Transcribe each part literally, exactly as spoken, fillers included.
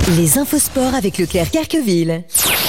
Les infos sport avec Leclerc Carqueville.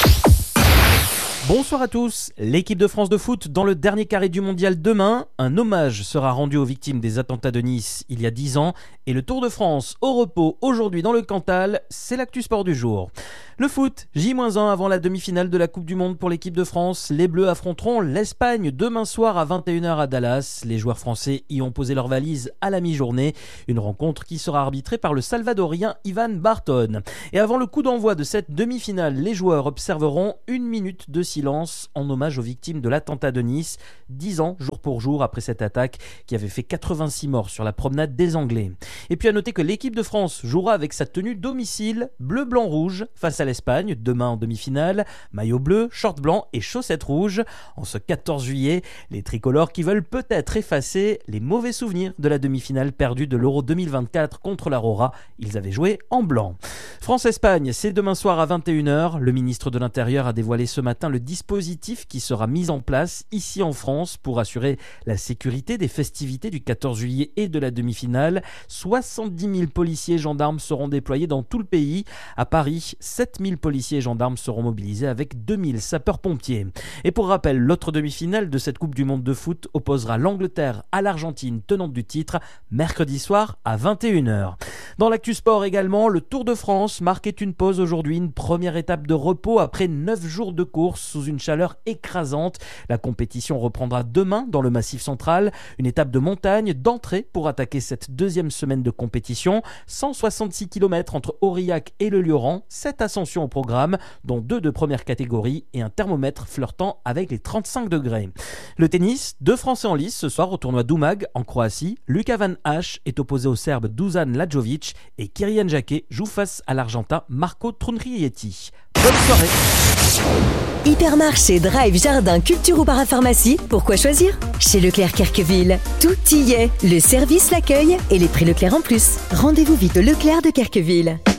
Bonsoir à tous. L'équipe de France de foot dans le dernier carré du mondial demain. Un hommage sera rendu aux victimes des attentats de Nice il y a dix ans. Et le Tour de France au repos aujourd'hui dans le Cantal, c'est l'actu sport du jour. Le foot, J un avant la demi-finale de la Coupe du Monde pour l'équipe de France. Les Bleus affronteront l'Espagne demain soir à vingt et une heures à Dallas. Les joueurs français y ont posé leurs valises à la mi-journée. Une rencontre qui sera arbitrée par le Salvadorien Ivan Barton. Et avant le coup d'envoi de cette demi-finale, les joueurs observeront une minute de silence en hommage aux victimes de l'attentat de Nice, dix ans jour pour jour après cette attaque qui avait fait quatre-vingt-six morts sur la promenade des Anglais. Et puis à noter que l'équipe de France jouera avec sa tenue domicile bleu-blanc-rouge face à l'Espagne demain en demi-finale, maillot bleu, short blanc et chaussettes rouges. En ce quatorze juillet, les tricolores qui veulent peut-être effacer les mauvais souvenirs de la demi-finale perdue de l'Euro deux mille vingt-quatre contre l'Aurora, ils avaient joué en blanc. France-Espagne, c'est demain soir à vingt et une heures. Le ministre de l'Intérieur a dévoilé ce matin le dispositif qui sera mis en place ici en France pour assurer la sécurité des festivités du quatorze juillet et de la demi-finale. soixante-dix mille policiers et gendarmes seront déployés dans tout le pays. À Paris, sept mille policiers et gendarmes seront mobilisés avec deux mille sapeurs-pompiers. Et pour rappel, l'autre demi-finale de cette Coupe du Monde de foot opposera l'Angleterre à l'Argentine, tenante du titre, mercredi soir à vingt et une heures. Dans l'actu sport également, le Tour de France marquait une pause aujourd'hui, une première étape de repos après neuf jours de course sous une chaleur écrasante. La compétition reprendra demain dans le Massif central, une étape de montagne d'entrée pour attaquer cette deuxième semaine de compétition. cent soixante-six kilomètres entre Aurillac et le Lioran, sept ascensions au programme, dont deux de première catégorie et un thermomètre flirtant avec les trente-cinq degrés. Le tennis, deux Français en lice ce soir au tournoi d'Umag en Croatie. Luka Van Hache est opposé au Serbe Dusan Lajovic et Kirian Jacquet joue face à l'Argentin Marco Trunrieti. Bonne soirée. Hypermarché, drive, jardin, culture ou parapharmacie, pourquoi choisir? Chez Leclerc Carqueville, tout y est. Le service, l'accueil et les prix Leclerc en plus. Rendez-vous vite au Leclerc de Carqueville.